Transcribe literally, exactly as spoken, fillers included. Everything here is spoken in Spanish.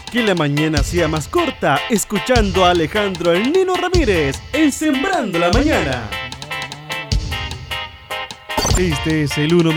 Que la mañana sea más corta escuchando a Alejandro el Nino Ramírez en Sembrando la Mañana. Este es el uno